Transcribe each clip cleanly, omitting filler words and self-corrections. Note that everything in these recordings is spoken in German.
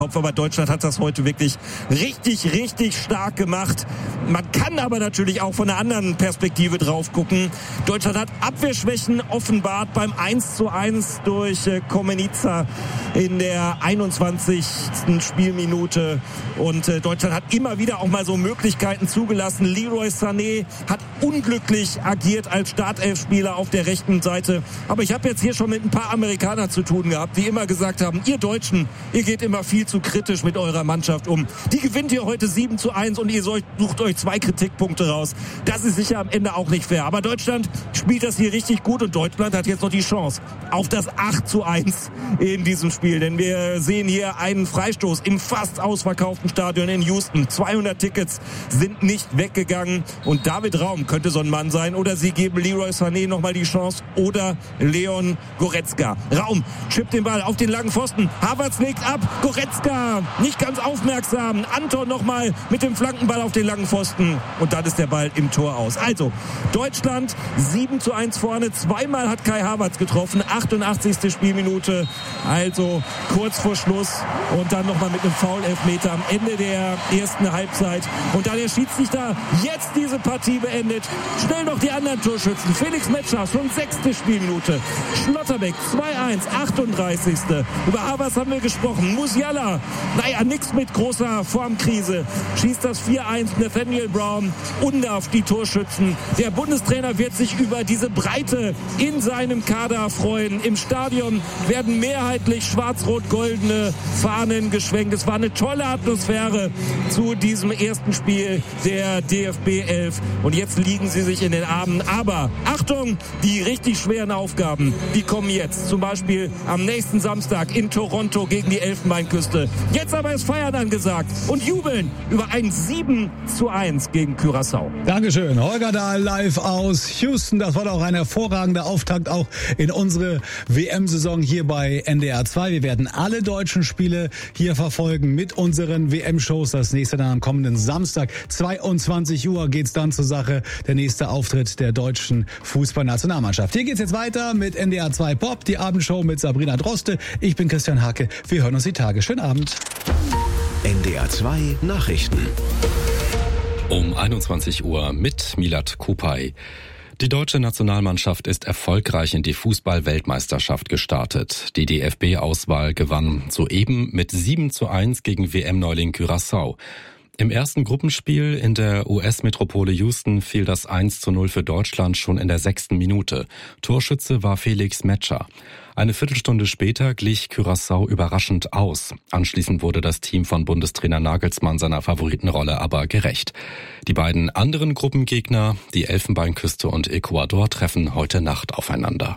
Aber Deutschland hat das heute wirklich richtig, richtig stark gemacht. Man kann aber natürlich auch von einer anderen Perspektive drauf gucken. Deutschland hat Abwehrschwächen offenbart beim 1:1 durch Komenica in der 21. Spielminute. Und Deutschland hat immer wieder auch mal so Möglichkeiten zugelassen. Leroy Sané hat unglücklich agiert als Startelfspieler auf der rechten Seite. Aber ich habe jetzt hier schon mit ein paar Amerikanern zu tun gehabt, die immer gesagt haben, ihr Deutschen, ihr geht immer viel zu kritisch mit eurer Mannschaft um. Die gewinnt ihr heute 7:1 und ihr sucht euch 2 Kritikpunkte raus. Das ist sicher am Ende auch nicht fair. Aber Deutschland spielt das hier richtig gut und Deutschland hat jetzt noch die Chance auf das 8:1 in diesem Spiel. Denn wir sehen hier einen Freistoß im fast ausverkauften Stadion in Houston. 200 Tickets sind nicht weggegangen und David Raum könnte so ein Mann sein oder sie geben Leroy Sané nochmal die Chance oder Leon Goretzka. Raum chippt den Ball auf den langen Pfosten. Havertz legt ab. Goretzka nicht ganz aufmerksam. Anton nochmal mit dem Flankenball auf den langen Pfosten. Und dann ist der Ball im Tor aus. Also, Deutschland 7:1 vorne. Zweimal hat Kai Havertz getroffen. 88. Spielminute. Also kurz vor Schluss. Und dann nochmal mit einem Foul-Elfmeter am Ende der ersten Halbzeit. Und da der Schiedsrichter jetzt diese Partie beendet, schnell noch die anderen Torschützen. Felix Metscher, schon 6. Spielminute. Schlotterbeck 2:1, 38. Über Havertz haben wir gesprochen. Musiala, naja, nix mit großer Formkrise. Schießt das 4:1. Nathaniel Brown, Undav die Torschützen. Der Bundestrainer wird sich über diese Breite in seinem Kader freuen. Im Stadion werden mehrheitlich schwarz-rot-goldene Fahnen geschwenkt. Es war eine tolle Atmosphäre zu diesem ersten Spiel der DFB 11. Und jetzt liegen sie sich in den Armen. Aber Achtung, die richtig schweren Aufgaben, die kommen jetzt. Zum Beispiel am nächsten Samstag in Toronto gegen die Elfenbeinküste. Jetzt aber ist Feiern angesagt und jubeln über ein 7:1 gegen Curaçao. Dankeschön. Holger Dahl live aus Houston. Das war doch ein hervorragender Auftakt auch in unsere WM-Saison hier bei NDR 2. Wir werden alle deutschen Spiele hier verfolgen mit unseren WM-Shows. Das nächste dann am kommenden Samstag, 22 Uhr geht's dann zur Sache. Der nächste Auftritt der deutschen Fußballnationalmannschaft. Hier geht's jetzt weiter mit NDR 2 Pop, die Abendshow mit Sabrina Droste. Ich bin Christian Hacke. Wir hören uns die Tage. Schönen Abend. NDR 2 Nachrichten. Um 21 Uhr mit Milad Kupay. Die deutsche Nationalmannschaft ist erfolgreich in die Fußball-Weltmeisterschaft gestartet. Die DFB-Auswahl gewann soeben mit 7:1 gegen WM-Neuling Curaçao. Im ersten Gruppenspiel in der US-Metropole Houston fiel das 1:0 für Deutschland schon in der 6. Minute. Torschütze war Felix Metscher. Eine Viertelstunde später glich Curaçao überraschend aus. Anschließend wurde das Team von Bundestrainer Nagelsmann seiner Favoritenrolle aber gerecht. Die beiden anderen Gruppengegner, die Elfenbeinküste und Ecuador, treffen heute Nacht aufeinander.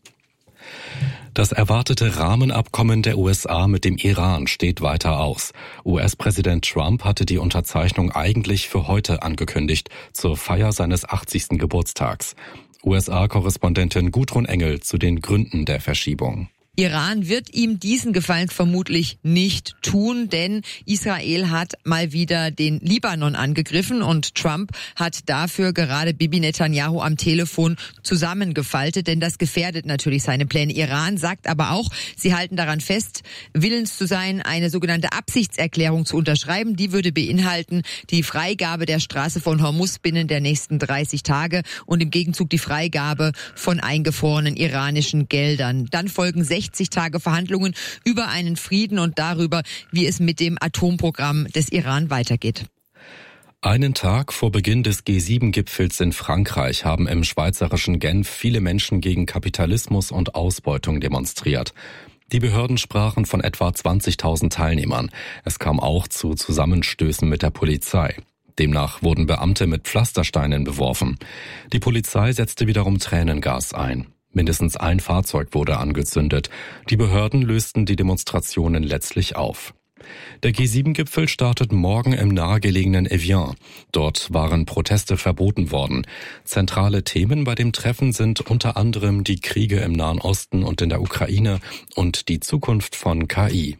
Das erwartete Rahmenabkommen der USA mit dem Iran steht weiter aus. US-Präsident Trump hatte die Unterzeichnung eigentlich für heute angekündigt, zur Feier seines 80. Geburtstags. USA-Korrespondentin Gudrun Engel zu den Gründen der Verschiebung. Iran wird ihm diesen Gefallen vermutlich nicht tun, denn Israel hat mal wieder den Libanon angegriffen und Trump hat dafür gerade Bibi Netanyahu am Telefon zusammengefaltet, denn das gefährdet natürlich seine Pläne. Iran sagt aber auch, sie halten daran fest, willens zu sein, eine sogenannte Absichtserklärung zu unterschreiben. Die würde beinhalten die Freigabe der Straße von Hormuz binnen der nächsten 30 Tage und im Gegenzug die Freigabe von eingefrorenen iranischen Geldern. Dann folgen 60 Tage Verhandlungen über einen Frieden und darüber, wie es mit dem Atomprogramm des Iran weitergeht. Einen Tag vor Beginn des G7-Gipfels in Frankreich haben im schweizerischen Genf viele Menschen gegen Kapitalismus und Ausbeutung demonstriert. Die Behörden sprachen von etwa 20.000 Teilnehmern. Es kam auch zu Zusammenstößen mit der Polizei. Demnach wurden Beamte mit Pflastersteinen beworfen. Die Polizei setzte wiederum Tränengas ein. Mindestens ein Fahrzeug wurde angezündet. Die Behörden lösten die Demonstrationen letztlich auf. Der G7-Gipfel startet morgen im nahegelegenen Evian. Dort waren Proteste verboten worden. Zentrale Themen bei dem Treffen sind unter anderem die Kriege im Nahen Osten und in der Ukraine und die Zukunft von KI.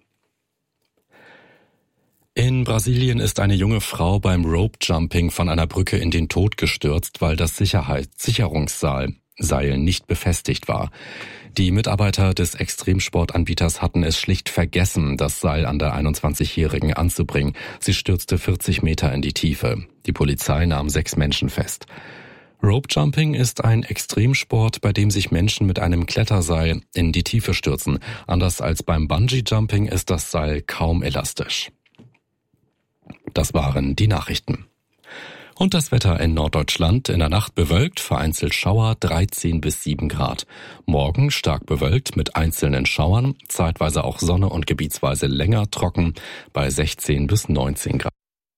In Brasilien ist eine junge Frau beim Rope-Jumping von einer Brücke in den Tod gestürzt, weil das Sicherungsseil Seil nicht befestigt war. Die Mitarbeiter des Extremsportanbieters hatten es schlicht vergessen, das Seil an der 21-Jährigen anzubringen. Sie stürzte 40 Meter in die Tiefe. Die Polizei nahm 6 Menschen fest. Rope-Jumping ist ein Extremsport, bei dem sich Menschen mit einem Kletterseil in die Tiefe stürzen. Anders als beim Bungee-Jumping ist das Seil kaum elastisch. Das waren die Nachrichten. Und das Wetter in Norddeutschland: in der Nacht bewölkt, vereinzelt Schauer, 13 bis 7 Grad. Morgen stark bewölkt mit einzelnen Schauern, zeitweise auch Sonne und gebietsweise länger trocken bei 16 bis 19 Grad.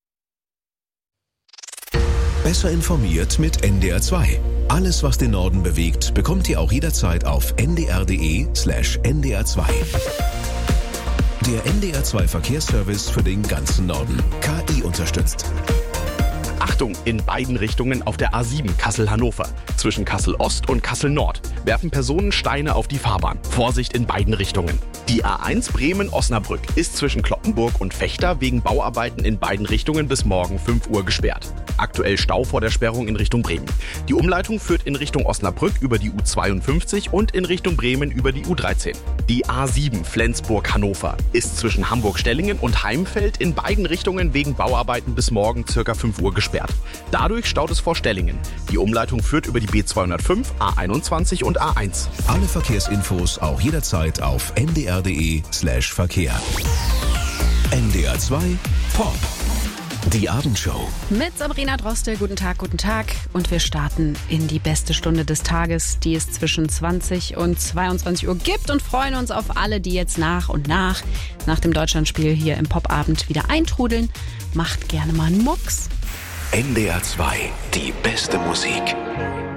Besser informiert mit NDR 2. Alles, was den Norden bewegt, bekommt ihr auch jederzeit auf ndr.de/ndr2. Der NDR 2 Verkehrsservice für den ganzen Norden. KI unterstützt. Achtung, in beiden Richtungen auf der A7 Kassel-Hannover. Zwischen Kassel-Ost und Kassel-Nord werfen Personen Steine auf die Fahrbahn. Vorsicht in beiden Richtungen. Die A1 Bremen-Osnabrück ist zwischen Cloppenburg und Vechta wegen Bauarbeiten in beiden Richtungen bis morgen 5 Uhr gesperrt. Aktuell Stau vor der Sperrung in Richtung Bremen. Die Umleitung führt in Richtung Osnabrück über die U52 und in Richtung Bremen über die U13. Die A7 Flensburg-Hannover ist zwischen Hamburg-Stellingen und Heimfeld in beiden Richtungen wegen Bauarbeiten bis morgen ca. 5 Uhr gesperrt. Dadurch staut es vor Stellingen. Die Umleitung führt über die B205, A21 und A1. Alle Verkehrsinfos auch jederzeit auf ndr.de/Verkehr. NDR 2 Pop. Die Abendshow. Mit Sabrina Droste, guten Tag. Und wir starten in die beste Stunde des Tages, die es zwischen 20 und 22 Uhr gibt, und freuen uns auf alle, die jetzt nach und nach dem Deutschlandspiel hier im Popabend wieder eintrudeln. Macht gerne mal einen Mucks. NDR 2, die beste Musik.